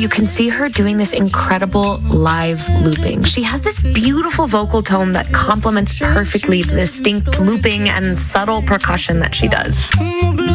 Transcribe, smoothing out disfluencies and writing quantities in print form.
you can see her doing this incredible live looping. She has this beautiful vocal tone that complements perfectly the distinct looping and subtle percussion that she does.